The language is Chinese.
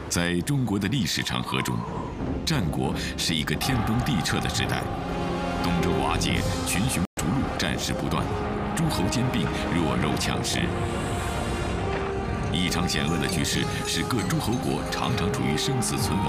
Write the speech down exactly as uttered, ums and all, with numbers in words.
在中国的历史长河中，战国是一个天崩地彻的时代，东周瓦解，群雄逐鹿，战事不断，诸侯兼并，弱肉强食。异常险恶的局势使各诸侯国常常处于生死存亡。